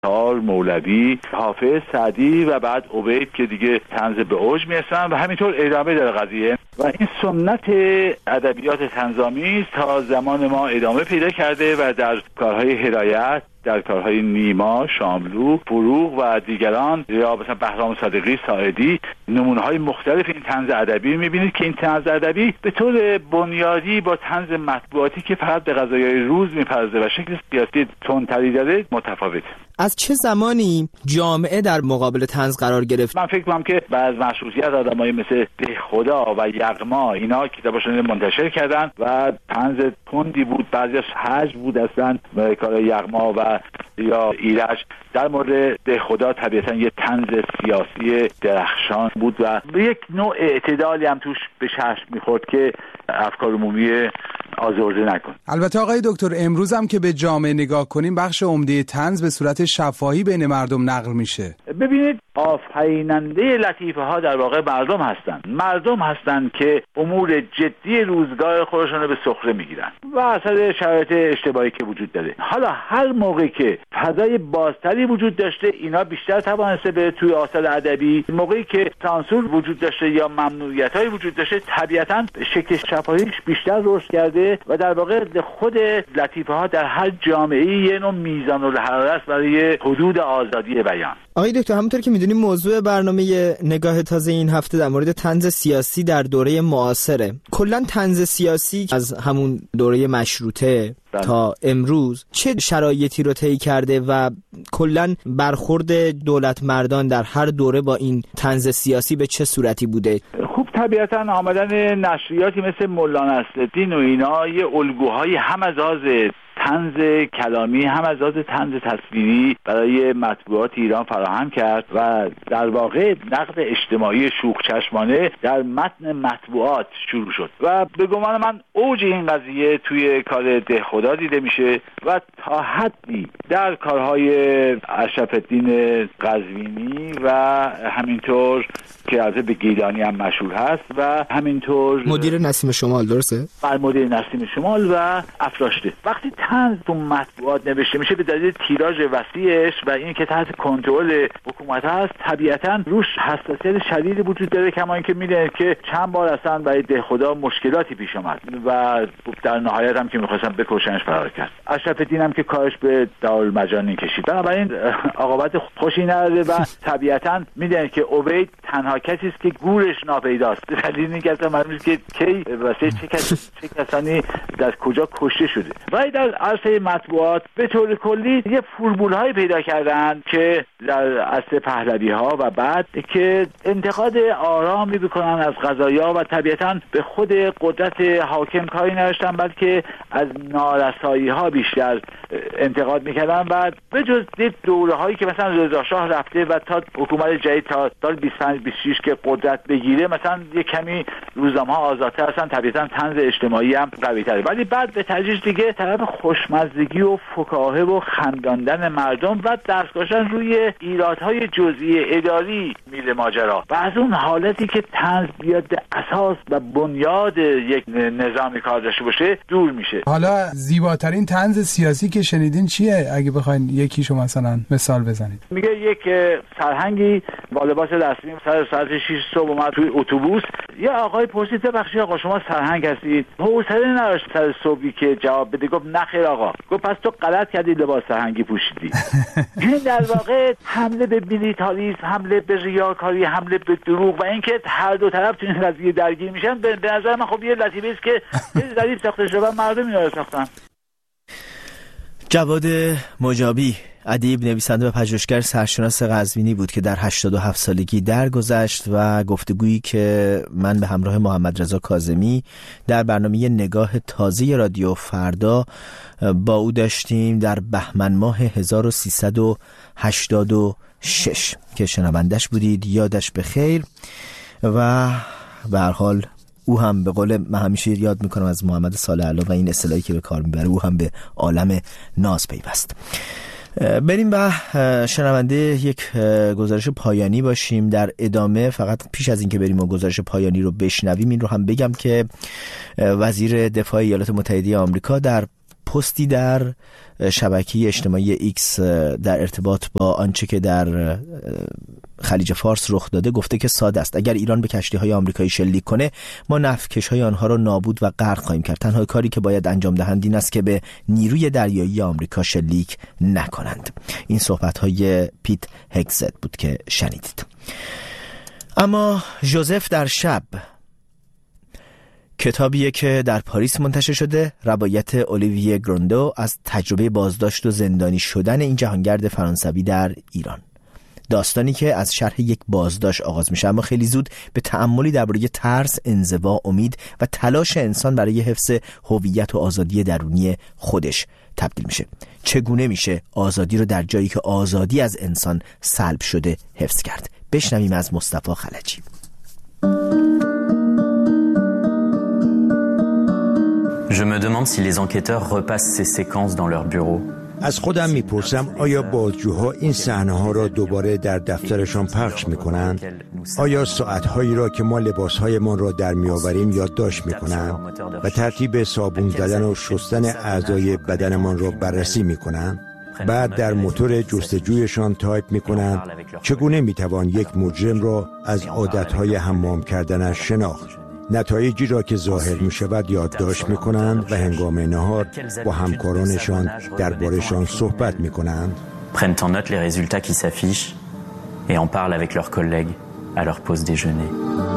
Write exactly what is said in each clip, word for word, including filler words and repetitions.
عطار، مولوی، حافظ، سعدی و بعد عبید که دیگه طنز به اوج میرسن و همینطور ادامه داره قضیه و این سنت ادبیات طنزآمیز تا زمان ما ادامه پیدا کرده و در کارهای هدایت، در کارهای نیما، شاملو، فروغ و دیگران یا مثلا بهرام صادقی، ساعدی نمونه‌های مختلف این طنز ادبی می‌بینید که این طنز ادبی به طور بنیادی با طنز مطبوعاتی که فقط به قضایای روز می‌پردازه و شکل سیاسی تندتری داره متفاوته. از چه زمانی جامعه در مقابل طنز قرار گرفت؟ من فکر می‌کنم که بعض مشروطیت آدمایی مثل دهخدا و یغما اینا کتاباشون منتشر کردن و طنز تندی بود، بعضیش هجو بود اصلا کار یغما و یا ایرج. در مورد دهخدا طبیعتا یه طنز سیاسی درخشان بود و به یک نوع اعتدالی هم توش به چشم می‌خورد که افکار عمومی آزرده نکن. البته آقای دکتر امروز هم که به جامعه نگاه کنیم بخش عمده طنز به صورت شفاهی بین مردم نقل میشه. ببینید آفریننده لطیفه ها در واقع مردم هستند. مردم هستند که امور جدی روزگار خودشون رو به سخره میگیرن و اثر شرایط اشتباهی که وجود داره. حالا هر موقع که فضای بازتری وجود داشته اینا بیشتر توانسته به توی آثار ادبی، موقعی که سانسور وجود داشته یا ممنوعیت‌های وجود داشته طبیعتاً شکل شفاهیش بیشتر رشد کرده و در واقع خود لطیفه ها در هر جامعه‌ای یه نوع میزان الحرارت است برای حدود آزادی بیان. آقای دکتر همونطور که میدونیم موضوع برنامه نگاه تازه این هفته در مورد طنز سیاسی در دوره معاصره. کلا طنز سیاسی از همون دوره مشروطه بله. تا امروز چه شرایطی رو طی کرده و کلا برخورد دولت مردان در هر دوره با این طنز سیاسی به چه صورتی بوده؟ خوب طبیعتا آمدن نشریاتی مثل مولا نصرالدین و اینا یه الگوهای هم از لحاظ طنز کلامی هم از لحاظ طنز تصویری برای مطبوعات ایران فراهم کرد و در واقع نقد اجتماعی شوخ چشمانه در متن مطبوعات شروع شد و به گمان من اوج این قضیه توی کار دهخدا دیده میشه و تا حدی در کارهای اشرف‌الدین قزوینی و همینطور که البته به گیلانی هم مشهور هست و همینطور مدیر نسیم شمال، درسته؟ بر مدیر نسیم شمال و افراشته. وقتی طنز تو مطبوعات نوشته میشه به دلیل تیراژ وسیعش و این که تحت کنترل حکومت هست طبیعتا روش حساسیت شدیدی وجود داره، کما اینکه میدونید که چند بار اصلا برای دهخدا مشکلاتی پیش اومد و در نهایت هم که میخواستن بکشنش فرار کرد. اشرف‌الدین هم که کارش به دارالمجانین کشید. بنابراین عاقبت خوشی نداره و طبیعتا میدونید که عبید تنها کسی است که گورش ناپیداست. دلیل اینکه اصلا معلومه که کی واسه چه کسی چه کسانی در کجا کشته شده. ولی در عرصه مطبوعات به طور کلی یه فرمول‌های پیدا کردن که در عصر پهلوی‌ها و بعد که انتقاد آرامی بکنن از قضایا و طبیعتاً به خود قدرت حاکم کاری نداشتن بلکه از نارسایی‌ها بیشتر انتقاد می‌کردن و به جز دوره‌هایی که مثلا رضا شاه رفته و تا حکومت جدید تا سال بیست و پنج بیست و شش که قدرت بگیره مثلا یه کمی روزنامه‌ها آزادتر هستن، طبیعتاً طنز اجتماعی هم قوی‌تره، ولی بعد به تدریج دیگه طرف خوشمزدگی و فکاهه و خنداندن مردم و دست گذاشتن روی ایرادهای جزئی اداری میره ماجرا و از اون حالتی که طنز بیاد به اساس و بنیاد یک نظامی کار داشته باشه دور میشه. حالا زیباترین طنز سیاسی که شنیدین چیه؟ اگه بخواید یکیشو مثلا مثال بزنید. میگه یک سرهنگی با لباس رسمی سر ساعت شش صبح اومد توی اتوبوس، یه آقای پرسید ببخشید آقا شما سرهنگ هستید؟ حوصله نداشت سر صبحی که جواب بده، گفت نه خیر آقا. گفت پس تو غلط کردی لباس سرهنگی پوشیدی. این در واقع حمله به میلیتاریسم، حمله به ریاکاری، حمله به دروغ و اینکه هر دو طرف تو این قضیه درگیر میشن به نظر من خب یه لطیفه است که خیلی ظریف ساخته شده و مردم اینا رو ساختن. جواد مجابی ادیب، نویسنده و پژوهشگر سرشناس قزوینی بود که در هشتاد و هفت سالگی درگذشت و گفتگویی که من به همراه محمد رضا کاظمی در برنامه نگاه تازه رادیو فردا با او داشتیم در بهمن ماه هزار و سیصد و هشتاد و شش که شنوندش بودید یادش بخیر و به هر حال او هم به قول من همیشه یاد میکنم از محمد صالح علا و این اصطلاحی که به کار میبره، او هم به عالم ناز پیوست. بریم به شنونده یک گزارش پایانی باشیم. در ادامه فقط پیش از اینکه بریم و گزارش پایانی رو بشنویم این رو هم بگم که وزیر دفاع ایالات متحده آمریکا در پستی در شبکه اجتماعی ایکس در ارتباط با آنچه که در خلیج فارس رخ داده گفته که ساده است. اگر ایران به کشتی‌های آمریکایی شلیک کنه، ما نفتکش‌های آنها را نابود و غرق خواهیم کرد. تنها کاری که باید انجام دهند این است که به نیروی دریایی آمریکا شلیک نکنند. این صحبت‌های پیت هگزت بود که شنیدید. اما ژوزف در شب، کتابیه که در پاریس منتشر شده، روایت اولیویه گروندو از تجربه بازداشت و زندانی شدن این جهانگرد فرانسوی در ایران. داستانی که از شرح یک بازداشت آغاز میشه، اما خیلی زود به تأملی درباره ترس، انزوا، امید و تلاش انسان برای حفظ هویت و آزادی درونی خودش تبدیل میشه. چگونه میشه آزادی رو در جایی که آزادی از انسان سلب شده حفظ کرد؟ بشنویم از مصطفی خلجی. Je me demande si les enquêteurs repassent ces séquences dans leur bureau. از خودم میپرسم آیا بازجوها این صحنه‌ها را دوباره در دفترشان پخش میکنند؟ آیا ساعت‌هایی را که ما لباس‌هایمان را در میآوریم یادداشت میکنند و ترتیب صابون زدن و شستن اعضای بدنمان را بررسی میکنند؟ بعد در موتور جستجویشان تایپ میکنند چگونه میتوان یک مجرم را از عادت‌های حمام کردنش شناخت؟ نتایجی را که ظاهر می شود یادداشت می کنند و هنگام نهار با همکارانشان درباره‌شان صحبت می کنند. Prennent en note les résultats qui s'affichent et en parlent avec leurs collègues à leur pause déjeuner.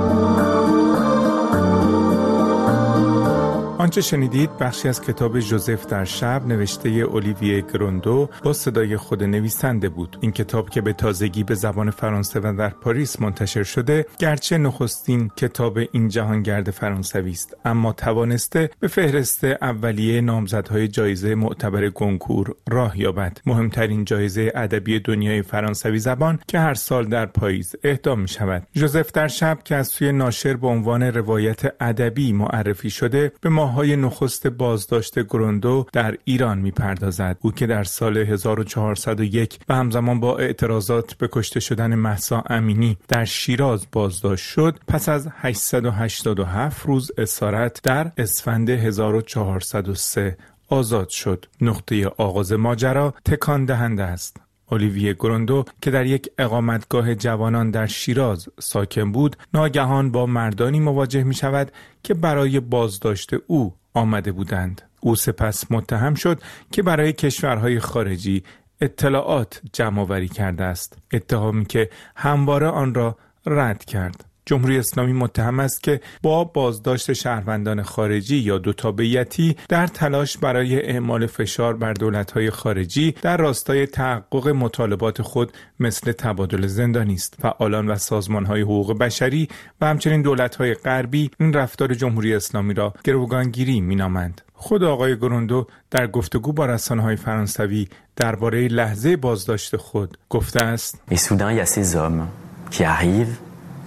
آنچه شنیدید بخشی از کتاب ژوزف در شب نوشته اولیویه گروندو با صدای خود نویسنده بود. این کتاب که به تازگی به زبان فرانسه و در پاریس منتشر شده، گرچه نخستین کتاب این جهانگرد فرانسوی است، اما توانسته به فهرست اولیه نامزدهای جایزه معتبر گونکور راه یابد، مهمترین جایزه ادبی دنیای فرانسوی زبان که هر سال در پاییز اهدا می شود. ژوزف در شب که از سوی ناشر به عنوان روایت ادبی معرفی شده، به ماهای نخست بازداشت گروندو در ایران می‌پردازد. او که در سال هزار و چهارصد و یک و همزمان با اعتراضات به کشته شدن مهسا امینی در شیراز بازداشت شد، پس از هشتصد و هشتاد و هفت روز اسارت در اسفند هزار و چهارصد و سه آزاد شد. نقطه آغاز ماجرا تکان دهنده است. اولیویه گروندو که در یک اقامتگاه جوانان در شیراز ساکن بود، ناگهان با مردانی مواجه می شود که برای بازداشت او آمده بودند. او سپس متهم شد که برای کشورهای خارجی اطلاعات جمع آوری کرده است، اتهامی که همواره آن را رد کرد. جمهوری اسلامی متهم است که با بازداشت شهروندان خارجی یا دو تابعیتی در تلاش برای اعمال فشار بر دولت‌های خارجی در راستای تحقق مطالبات خود مثل تبادل زندانی است. فعالان و سازمان‌های حقوق بشری و همچنین دولت‌های غربی این رفتار جمهوری اسلامی را گروگانگیری می‌نامند. خود آقای گروندو در گفتگو با رسانه‌های فرانسوی درباره لحظه بازداشت خود گفته است: Et soudain il y a ces hommes qui arrivent.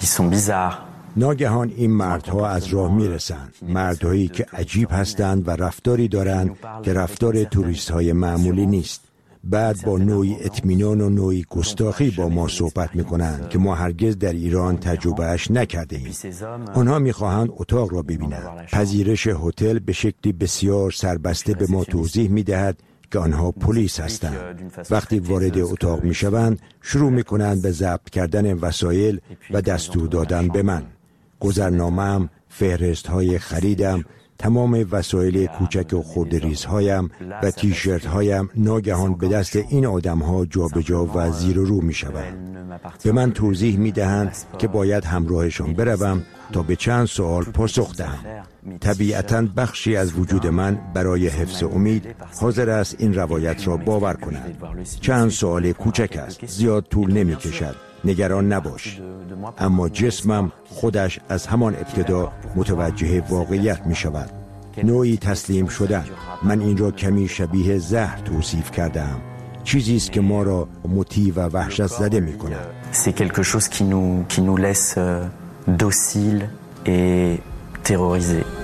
ناگهان این مردها از راه میرسند، مردهایی که عجیب هستند و رفتاری دارند که رفتار توریست های معمولی نیست. بعد با نوعی اطمینان و نوعی گستاخی با ما صحبت میکنند که ما هرگز در ایران تجربهش نکرده ایم. آنها میخواهند اتاق را ببینند. پذیرش هتل به شکلی بسیار سربسته به ما توضیح میدهد که آنها پلیس هستند. وقتی وارد اتاق می شوند شروع می کنند به ضبط کردن وسایل و دستور دادن به من. گذرنامه‌ام، فهرست های خریدم، تمام وسایل کوچک و خردریزهایم و تیشرت هایم ناگهان به دست این آدم ها جا به جا و زیر و رو می شوند. به من توضیح می دهند که باید همراهشان بروم تا به چند سوال پاسخ دهم. طبیعتاً بخشی از وجود من برای حفظ امید حاضر است این روایت را باور کند. چند سوال کوچک است، زیاد طول نمی کشد، نگران نباش. اما جسمم خودش از همان ابتدا متوجه واقعیت می شود. نوعی تسلیم شدن. من این را کمی شبیه زهر توصیف کردم. چیزی است که ما را مطیع و وحشت زده می کند. C'est quelque chose qui nous qui nous laisse docile et terrorisé.